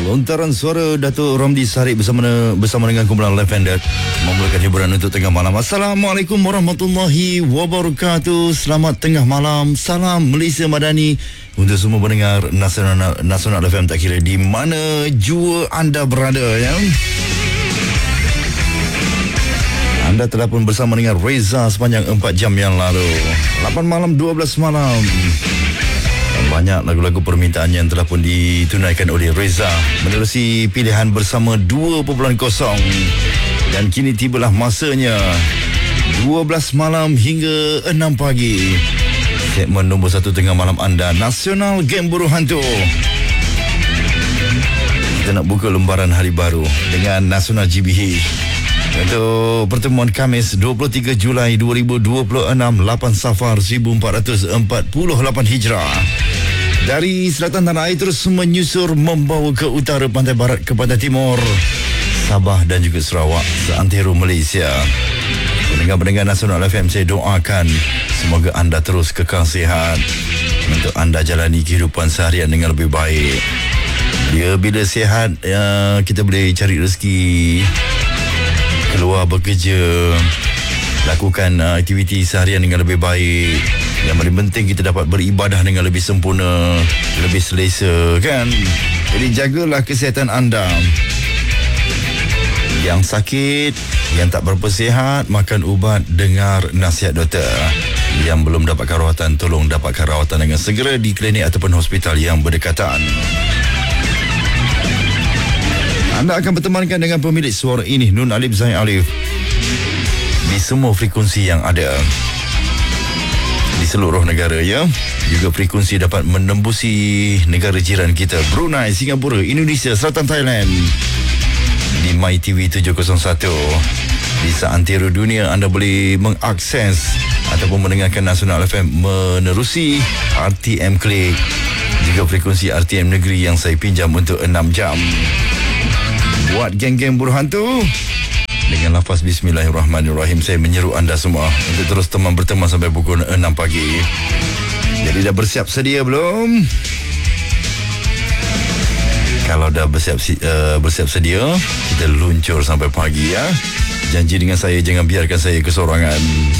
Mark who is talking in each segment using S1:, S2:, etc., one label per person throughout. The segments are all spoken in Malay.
S1: Lontaran suara Datuk Romdi Sarip bersama dengan kumpulan Lavender memulakan hiburan untuk tengah malam. Assalamualaikum warahmatullahi wabarakatuh. Selamat tengah malam. Salam Malaysia Madani untuk semua pendengar Nasional FM, tak kira di mana jua anda berada, ya. Anda telah pun bersama dengan Reza sepanjang 4 jam yang lalu. 8 malam, 12 malam. Banyak lagu-lagu permintaan yang telah pun ditunaikan oleh Reza menerusi pilihan bersama 2.0. Dan kini tibalah masanya 12 malam hingga 6 pagi. Segmen nombor 1 tengah malam anda, Nasional Game Buruh Hantu. Kita nak buka lembaran hari baru dengan Nasional GBH. Untuk pertemuan Khamis 23 Julai 2026, 8 Safar 1448 Hijrah. Dari selatan tanah air terus menyusur membawa ke utara, pantai barat ke pantai timur, Sabah dan juga Sarawak, seantero Malaysia. Pendengar-pendengar Nasional FM, saya doakan semoga anda terus kekal sihat untuk anda jalani kehidupan seharian dengan lebih baik. Bila sihat, kita boleh cari rezeki, keluar bekerja, lakukan aktiviti seharian dengan lebih baik. Yang paling penting kita dapat beribadah dengan lebih sempurna, lebih selesa, kan? Jadi jagalah kesihatan anda. Yang sakit, yang tak berapa sihat, makan ubat, dengar nasihat doktor. Yang belum dapatkan rawatan, tolong dapatkan rawatan dengan segera di klinik ataupun hospital yang berdekatan. Anda akan bertemankan dengan pemilik suara ini, Nun Alif Zain Alif, di semua frekuensi yang ada di seluruh negara, ya. Juga frekuensi dapat menembusi negara jiran kita, Brunei, Singapura, Indonesia, Selatan Thailand, di MyTV 701. Di seantero dunia anda boleh mengakses ataupun mendengarkan Nasional FM menerusi RTM Klik, juga frekuensi RTM Negeri yang saya pinjam untuk 6 jam. Buat geng-geng buruh hantu, dengan lafaz Bismillahirrahmanirrahim, saya menyeru anda semua untuk terus berteman sampai pukul 6 pagi. Jadi dah bersiap sedia belum? Kalau dah bersiap sedia, kita luncur sampai pagi, ya. Janji dengan saya, jangan biarkan saya kesorangan.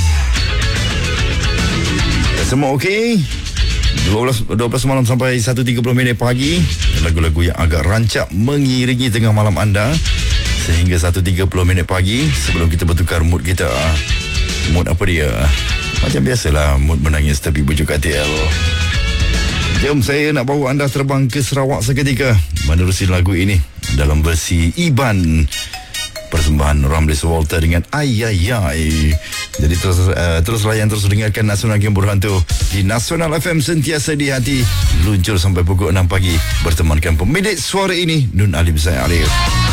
S1: Semua okey? 12 malam sampai 1.30 pagi. Lagu-lagu yang agak rancak mengiringi tengah malam anda sehingga 1.30 pagi sebelum kita bertukar mood kita. Mood apa dia? Macam biasalah, mood menangis tapi bujuk katil. Jom, saya nak bawa anda terbang ke Sarawak seketika menerusi lagu ini dalam versi Iban, persembahan Ramlis Walter dengan Ayayay. Jadi terus layan, terus dengarkan Nasional Game Buruh Hantu di Nasional FM, sentiasa di hati. Luncur sampai pukul 6 pagi bertemankan pemilik suara ini, Nun Alif Zain Alif.